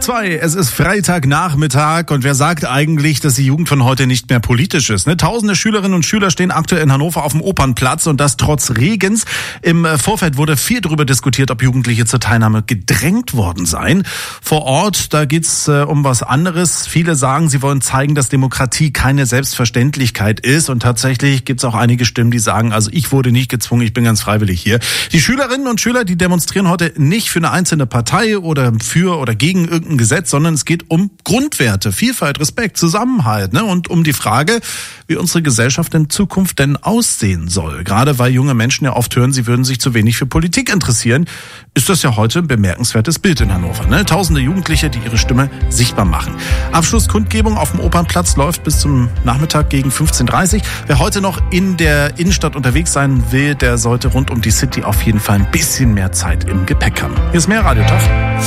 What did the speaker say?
2, es ist Freitagnachmittag und wer sagt eigentlich, dass die Jugend von heute nicht mehr politisch ist? Tausende Schülerinnen und Schüler stehen aktuell in Hannover auf dem Opernplatz und das trotz Regens. Im Vorfeld wurde viel darüber diskutiert, ob Jugendliche zur Teilnahme gedrängt worden seien. Vor Ort, da geht's um was anderes. Viele sagen, sie wollen zeigen, dass Demokratie keine Selbstverständlichkeit ist und tatsächlich gibt's auch einige Stimmen, die sagen, also ich wurde nicht gezwungen, ich bin ganz freiwillig hier. Die Schülerinnen und Schüler, die demonstrieren heute nicht für eine einzelne Partei oder für oder gegen irgendein Gesetz, sondern es geht um Grundwerte, Vielfalt, Respekt, Zusammenhalt, und um die Frage, wie unsere Gesellschaft in Zukunft denn aussehen soll. Gerade weil junge Menschen ja oft hören, sie würden sich zu wenig für Politik interessieren, ist das ja heute ein bemerkenswertes Bild in Hannover. Tausende Jugendliche, die ihre Stimme sichtbar machen. Abschlusskundgebung auf dem Opernplatz läuft bis zum Nachmittag gegen 15:30 Uhr. Wer heute noch in der Innenstadt unterwegs sein will, der sollte rund um die City auf jeden Fall ein bisschen mehr Zeit im Gepäck haben. Hier ist mehr Radio Tag.